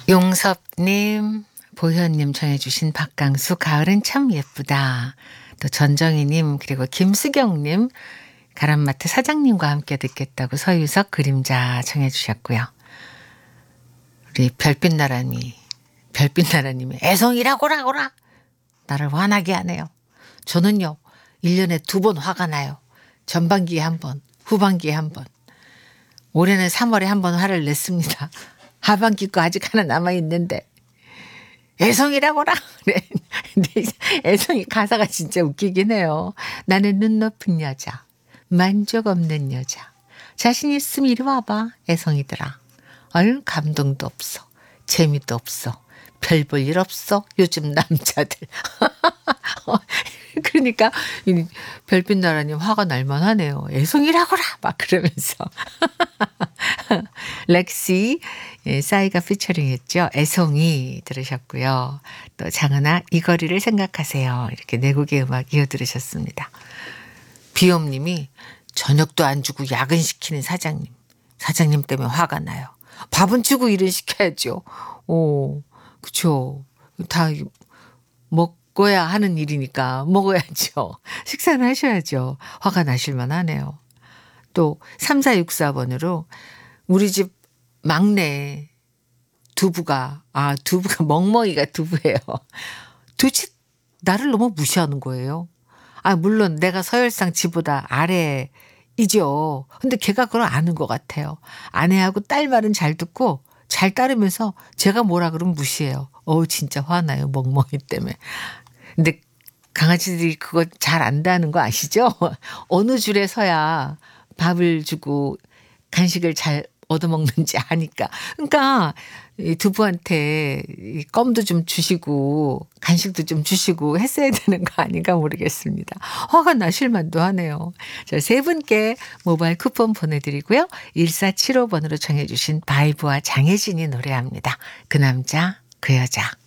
용섭님, 보현님 청해 주신 박강수 가을은 참 예쁘다. 또 전정희님 그리고 김수경님 가람마트 사장님과 함께 듣겠다고 서유석 그림자 청해 주셨고요. 우리 별빛나라님이 애송이라고라 나를 화나게 하네요. 저는요 1년에 2번 화가 나요. 전반기에 한 번, 후반기에 한 번. 올해는 3월에 한 번 화를 냈습니다. 하반기 거 아직 하나 남아있는데 애송이라고라 그래. 근데 애송이 가사가 진짜 웃기긴 해요. 나는 눈 높은 여자, 만족 없는 여자. 자신 있으면 이리 와봐 애송이들아. 아유 감동도 없어, 재미도 없어, 별 볼 일 없어 요즘 남자들. 그러니까 이 별빛나라님 화가 날만하네요. 애송이라고라 막 그러면서. 렉시 싸이가 피처링했죠. 애송이 들으셨고요. 또 장은아 이 거리를 생각하세요. 이렇게 내국의 음악 이어들으셨습니다. 비옴님이 저녁도 안 주고 야근시키는 사장님. 사장님 때문에 화가 나요. 밥은 주고 일은 시켜야죠. 오, 그쵸. 다 먹어야 하는 일이니까 먹어야죠. 식사는 하셔야죠. 화가 나실만 하네요. 또 3464번으로 우리 집 막내 두부가 멍멍이가 두부예요. 도대체 나를 너무 무시하는 거예요. 물론 내가 서열상 지보다 아래이죠. 근데 걔가 그걸 아는 것 같아요. 아내하고 딸 말은 잘 듣고 잘 따르면서 제가 뭐라 그러면 무시해요. 진짜 화나요. 멍멍이 때문에. 근데 강아지들이 그거 잘 안다는 거 아시죠? 어느 줄에 서야 밥을 주고 간식을 잘 얻어먹는지 아니까. 그러니까 이 두부한테 이 껌도 좀 주시고 간식도 좀 주시고 했어야 되는 거 아닌가 모르겠습니다. 화가 나실 만도 하네요. 자, 세 분께 모바일 쿠폰 보내드리고요. 1475번으로 정해 주신 바이브와 장혜진이 노래합니다. 그 남자 그 여자.